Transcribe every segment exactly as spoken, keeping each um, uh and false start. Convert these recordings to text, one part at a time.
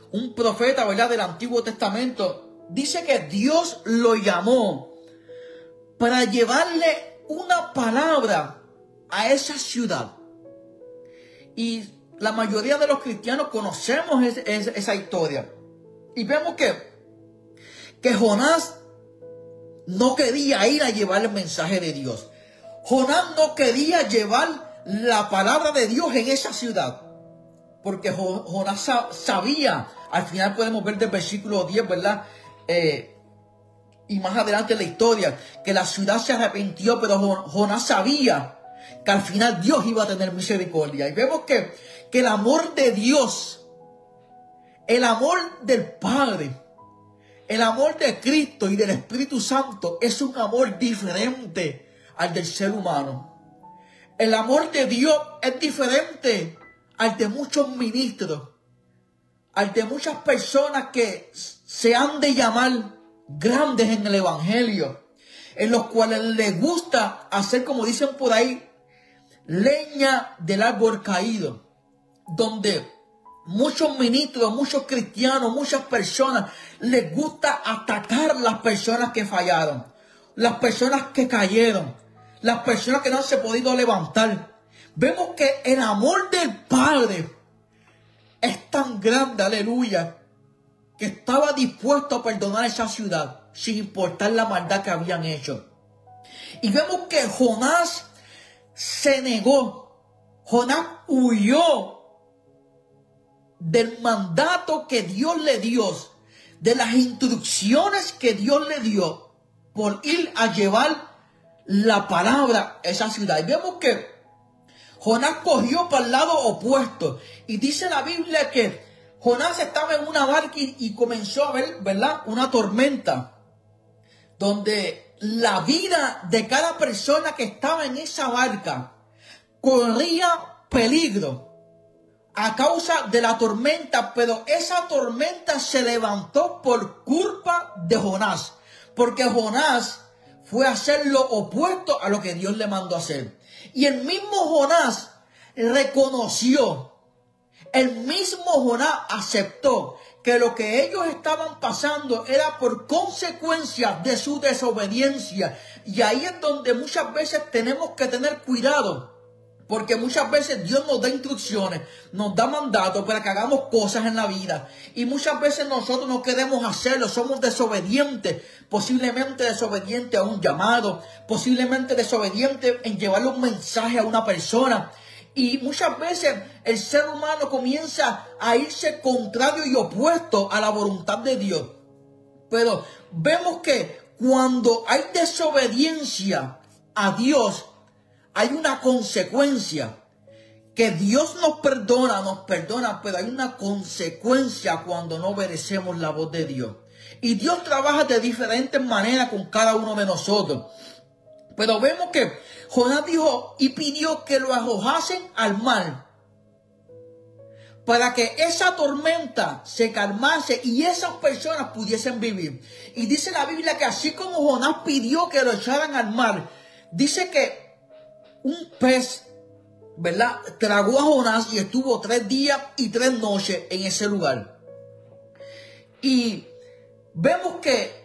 un profeta, ¿verdad?, del Antiguo Testamento, dice que Dios lo llamó para llevarle una palabra a esa ciudad. Y la mayoría de los cristianos conocemos es, es, esa historia. Y vemos que, que Jonás no quería ir a llevar el mensaje de Dios. Jonás no quería llevar la palabra de Dios en esa ciudad. Porque Jonás sabía, al final podemos ver del versículo diez, ¿verdad? Eh, y más adelante en la historia, que la ciudad se arrepintió, pero Jonás sabía que al final Dios iba a tener misericordia. Y vemos que, que el amor de Dios, el amor del Padre, el amor de Cristo y del Espíritu Santo es un amor diferente al del ser humano. El amor de Dios es diferente al de muchos ministros, al de muchas personas que se han de llamar grandes en el Evangelio, en los cuales les gusta hacer, como dicen por ahí, leña del árbol caído, donde muchos ministros, muchos cristianos, muchas personas les gusta atacar las personas que fallaron, las personas que cayeron, las personas que no se han podido levantar. Vemos que el amor del Padre es tan grande, aleluya, que estaba dispuesto a perdonar a esa ciudad sin importar la maldad que habían hecho. Y vemos que Jonás se negó, Jonás huyó del mandato que Dios le dio, de las instrucciones que Dios le dio por ir a llevar la palabra a esa ciudad. Y vemos que Jonás cogió para el lado opuesto. Y dice la Biblia que Jonás estaba en una barca y, y comenzó a ver, ¿verdad?, una tormenta, donde la vida de cada persona que estaba en esa barca corría peligro a causa de la tormenta, pero esa tormenta se levantó por culpa de Jonás, porque Jonás fue a hacer lo opuesto a lo que Dios le mandó a hacer. Y el mismo Jonás reconoció, el mismo Jonás aceptó que lo que ellos estaban pasando era por consecuencia de su desobediencia. Y ahí es donde muchas veces tenemos que tener cuidado, porque muchas veces Dios nos da instrucciones, nos da mandatos para que hagamos cosas en la vida. Y muchas veces nosotros no queremos hacerlo, somos desobedientes, posiblemente desobedientes a un llamado, posiblemente desobedientes en llevarle un mensaje a una persona. Y muchas veces el ser humano comienza a irse contrario y opuesto a la voluntad de Dios. Pero vemos que cuando hay desobediencia a Dios, hay una consecuencia. Que Dios nos perdona, nos perdona, pero hay una consecuencia cuando no obedecemos la voz de Dios. Y Dios trabaja de diferentes maneras con cada uno de nosotros. Pero vemos que Jonás dijo y pidió que lo arrojasen al mar, para que esa tormenta se calmase y esas personas pudiesen vivir. Y dice la Biblia que así como Jonás pidió que lo echaran al mar, dice que un pez, ¿verdad?, tragó a Jonás y estuvo tres días y tres noches en ese lugar. Y vemos que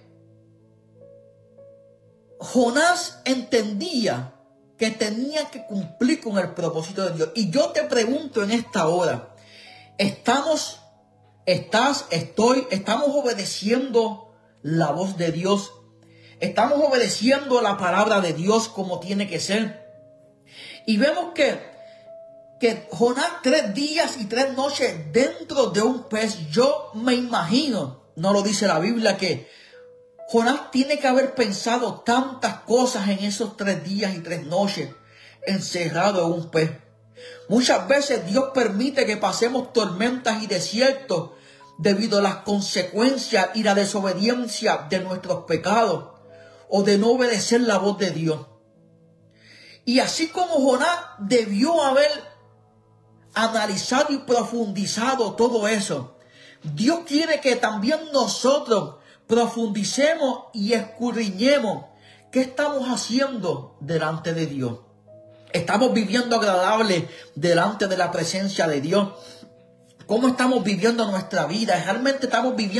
Jonás entendía que tenía que cumplir con el propósito de Dios. Y yo te pregunto en esta hora, ¿estamos, estás, estoy, estamos obedeciendo la voz de Dios? ¿Estamos obedeciendo la palabra de Dios como tiene que ser? Y vemos que, que Jonás tres días y tres noches dentro de un pez, yo me imagino, no lo dice la Biblia, que Jonás tiene que haber pensado tantas cosas en esos tres días y tres noches encerrado en un pez. Muchas veces Dios permite que pasemos tormentas y desiertos debido a las consecuencias y la desobediencia de nuestros pecados o de no obedecer la voz de Dios. Y así como Jonás debió haber analizado y profundizado todo eso, Dios quiere que también nosotros profundicemos y escudriñemos qué estamos haciendo delante de Dios. ¿Estamos viviendo agradable delante de la presencia de Dios? cómo estamos viviendo nuestra vida. Realmente estamos viviendo